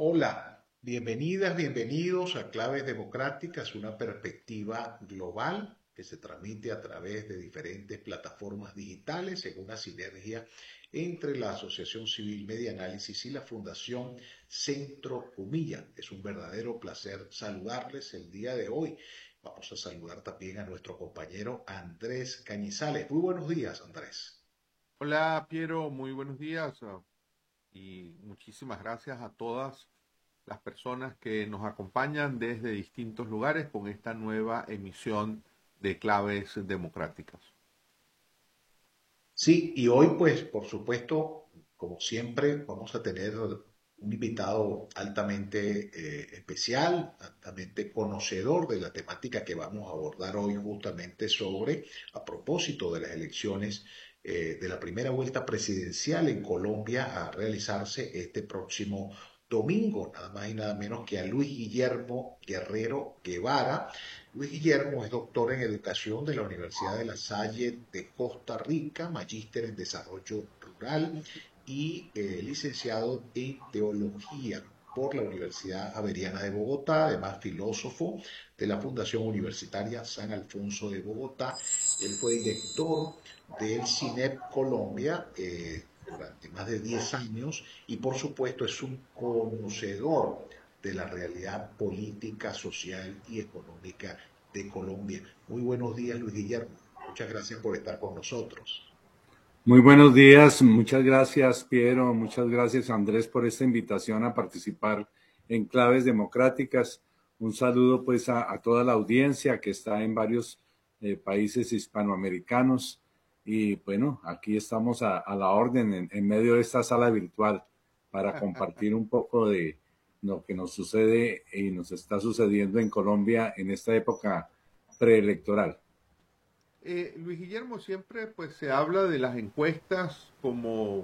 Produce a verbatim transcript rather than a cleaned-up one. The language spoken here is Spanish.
Hola, bienvenidas, bienvenidos a Claves Democráticas, una perspectiva global que se transmite a través de diferentes plataformas digitales en una sinergia entre la Asociación Civil Media Análisis y la Fundación Centro Comilla. Es un verdadero placer saludarles el día de hoy. Vamos a saludar también a nuestro compañero Andrés Cañizales. Muy buenos días, Andrés. Hola Piero, muy buenos días ah, y muchísimas gracias a todas las personas que nos acompañan desde distintos lugares con esta nueva emisión de Claves Democráticas. Sí, y hoy pues por supuesto, como siempre, vamos a tener un invitado altamente eh, especial, altamente conocedor de la temática que vamos a abordar hoy justamente sobre, a propósito de las elecciones eh, de la primera vuelta presidencial en Colombia a realizarse este próximo domingo, nada más y nada menos que a Luis Guillermo Guerrero Guevara. Luis Guillermo es doctor en educación de la Universidad de La Salle de Costa Rica, magíster en desarrollo rural y eh, licenciado en teología por la Universidad Javeriana de Bogotá, además filósofo de la Fundación Universitaria San Alfonso de Bogotá. Él fue director del CINEP Colombia eh, durante más de diez años y por supuesto es un conocedor de la realidad política, social y económica de Colombia. Muy buenos días, Luis Guillermo. Muchas gracias por estar con nosotros. Muy buenos días, muchas gracias Piero, muchas gracias Andrés por esta invitación a participar en Claves Democráticas. Un saludo pues a, a toda la audiencia que está en varios eh, países hispanoamericanos y bueno, aquí estamos a, a la orden en, en medio de esta sala virtual para compartir un poco de lo que nos sucede y nos está sucediendo en Colombia en esta época preelectoral. Eh, Luis Guillermo, siempre pues se habla de las encuestas como